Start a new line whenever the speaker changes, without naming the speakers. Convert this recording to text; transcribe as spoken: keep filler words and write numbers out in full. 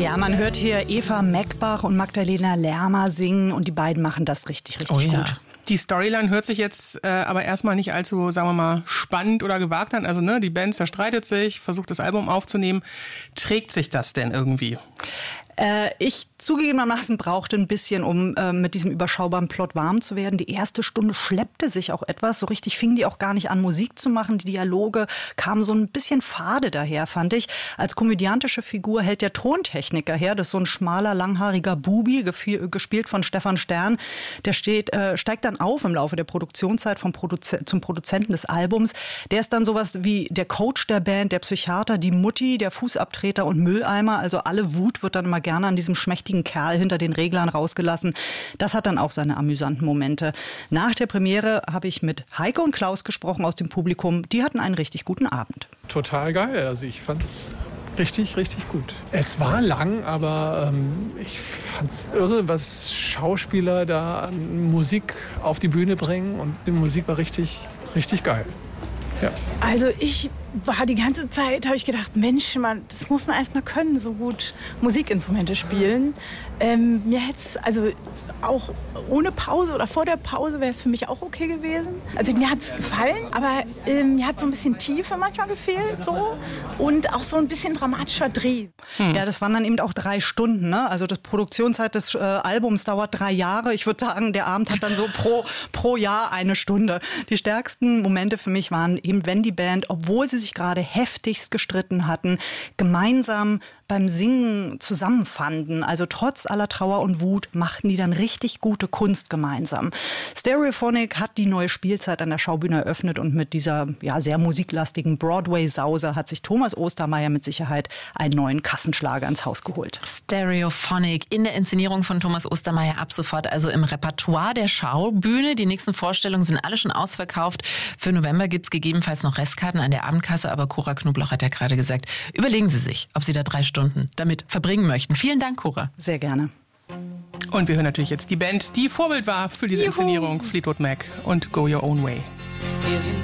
Ja, man hört hier Eva Meckbach und Magdalena Lermer singen und die beiden machen das richtig, richtig
oh, ja.
gut.
Die Storyline hört sich jetzt äh, aber erstmal nicht allzu, sagen wir mal, spannend oder gewagt an. Also ne, die Band zerstreitet sich, versucht das Album aufzunehmen. Trägt sich das denn irgendwie?
Äh, ich zugegebenermaßen brauchte ein bisschen, um äh, mit diesem überschaubaren Plot warm zu werden. Die erste Stunde schleppte sich auch etwas. So richtig fing die auch gar nicht an, Musik zu machen. Die Dialoge kamen so ein bisschen fade daher, fand ich. Als komödiantische Figur hält der Tontechniker her. Das ist so ein schmaler, langhaariger Bubi, gespielt von Stefan Stern. Der steht, äh, steigt dann auf im Laufe der Produktionszeit vom Produze- zum Produzenten des Albums. Der ist dann sowas wie der Coach der Band, der Psychiater, die Mutti, der Fußabtreter und Mülleimer. Also alle Wut wird dann immer gerne an diesem schmächtigen Kerl hinter den Reglern rausgelassen. Das hat dann auch seine amüsanten Momente. Nach der Premiere habe ich mit Heike und Klaus gesprochen aus dem Publikum. Die hatten einen richtig guten Abend.
Total geil. Also ich fand's richtig, richtig gut. Es war lang, aber ähm, ich fand's irre, was Schauspieler da an Musik auf die Bühne bringen. Und die Musik war richtig, richtig geil. Ja.
Also ich war die ganze Zeit, habe ich gedacht, Mensch, man, das muss man erst mal können, so gut Musikinstrumente spielen. Ähm, mir hätte es, also auch ohne Pause oder vor der Pause wäre es für mich auch okay gewesen. Also mir hat es gefallen, aber ähm, mir hat so ein bisschen Tiefe manchmal gefehlt so und auch so ein bisschen dramatischer Dreh.
Hm. Ja, das waren dann eben auch drei Stunden. Ne? Also die Produktionszeit des äh, Albums dauert drei Jahre. Ich würde sagen, der Abend hat dann so pro, pro Jahr eine Stunde. Die stärksten Momente für mich waren eben, wenn die Band, obwohl sie sich gerade heftigst gestritten hatten, gemeinsam beim Singen zusammenfanden. Also trotz aller Trauer und Wut machten die dann richtig gute Kunst gemeinsam. Stereophonic hat die neue Spielzeit an der Schaubühne eröffnet und mit dieser ja, sehr musiklastigen Broadway-Sause hat sich Thomas Ostermeier mit Sicherheit einen neuen Kassenschlager ins Haus geholt.
Stereophonic in der Inszenierung von Thomas Ostermeier ab sofort, also im Repertoire der Schaubühne. Die nächsten Vorstellungen sind alle schon ausverkauft. Für November gibt es gegebenenfalls noch Restkarten an der Abendkasse, aber Cora Knobloch hat ja gerade gesagt, überlegen Sie sich, ob Sie da drei Stunden damit verbringen möchten. Vielen Dank, Cora.
Sehr gerne.
Und wir hören natürlich jetzt die Band, die Vorbild war für diese
Juhu.
Inszenierung, Fleetwood Mac und Go Your Own Way.